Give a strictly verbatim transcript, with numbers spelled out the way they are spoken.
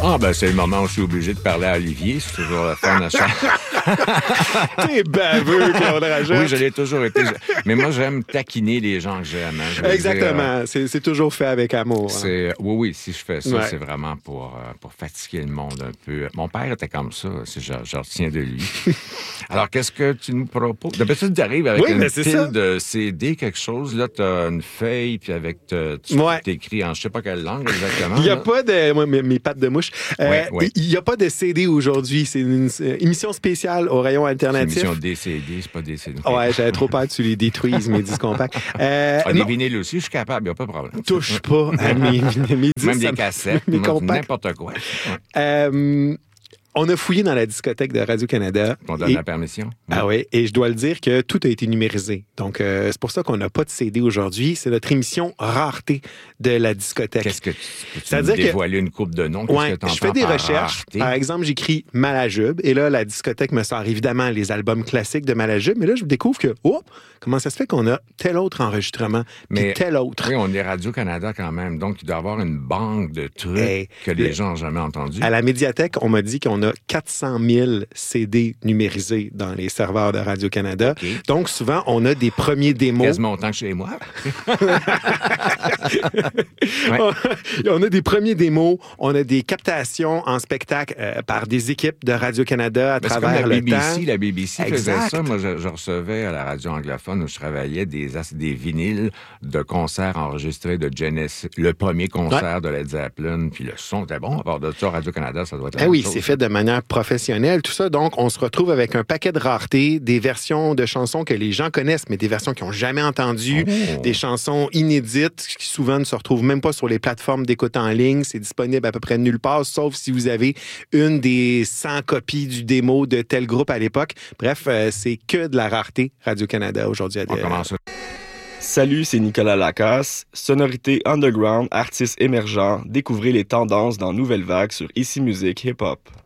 Ah, ben, c'est le moment où je suis obligé de parler à Olivier. C'est toujours le fun à chaque... T'es baveux, Claude Rajette. Oui, je l'ai toujours été. Mais moi, j'aime taquiner les gens que j'aime. Hein. Je Exactement. Dire, c'est, c'est toujours fait avec amour. C'est... Hein. Oui, oui, si je fais ça, ouais. c'est vraiment pour, pour fatiguer le monde un peu. Mon père était comme ça, si je, je retiens de lui. Alors, qu'est-ce que tu nous proposes? D'habitude, tu arrives avec oui, une pile ça. de C D, quelque chose. Là, tu as une feuille, puis avec te, tu ouais. t'écris en je sais pas quelle langue exactement. Il n'y a pas de... Moi, mes, mes pattes de mouche. Euh, ouais, ouais. Il n'y a pas de C D aujourd'hui. C'est une, une émission spéciale au rayon alternatif. C'est une émission D C D, c'est pas D C D. Ouais, j'avais trop peur que tu les détruises, mes disques compacts. Euh, ah, des vinyles aussi, je suis capable, il n'y a pas de problème. Touche pas à mes, mes disques. Même des cassettes, mes compacts. N'importe quoi. Ouais. Euh, On a fouillé dans la discothèque de Radio-Canada. On donne et... la permission. Oui. Ah oui, et je dois le dire que tout a été numérisé. Donc, euh, c'est pour ça qu'on n'a pas de C D aujourd'hui. C'est notre émission rareté de la discothèque. Qu'est-ce que tu peux C'est-à-dire dévoiler que... une coupe de noms? Oui, je fais des par recherches. Rareté? Par exemple, j'écris Malajube. Et là, la discothèque me sort évidemment les albums classiques de Malajube. Mais là, je découvre que, oh, comment ça se fait qu'on a tel autre enregistrement, puis tel autre? Oui, on est Radio-Canada quand même. Donc, il doit y avoir une banque de trucs hey, que les le... gens n'ont jamais entendus. À la médiathèque, on m'a dit qu'on a quatre cent mille C D numérisés dans les serveurs de Radio-Canada. Okay. Donc, souvent, on a des premiers démos. Quasiment autant que chez moi. ouais. On a des premiers démos, on a des captations en spectacle euh, par des équipes de Radio-Canada à Mais travers la le B B C, temps. La B B C faisait ça. Moi, je, je recevais à la radio anglophone où je travaillais des, des vinyles de concerts enregistrés de Genesis, le premier concert ouais. de Led Zeppelin, puis le son était bon. À part de ça, Radio-Canada, ça doit être la eh même oui, chose. C'est fait de manière professionnelle, tout ça. Donc, on se retrouve avec un paquet de raretés, des versions de chansons que les gens connaissent, mais des versions qu'ils n'ont jamais entendues, oh. des chansons inédites qui souvent ne se retrouvent même pas sur les plateformes d'écoute en ligne. C'est disponible à peu près nulle part, sauf si vous avez une des cent copies du démo de tel groupe à l'époque. Bref, euh, c'est que de la rareté Radio-Canada aujourd'hui. À on commence. Salut, c'est Nicolas Lacasse. Sonorité underground, artistes émergents. Découvrez les tendances dans Nouvelle Vague sur Ici Musique Hip Hop.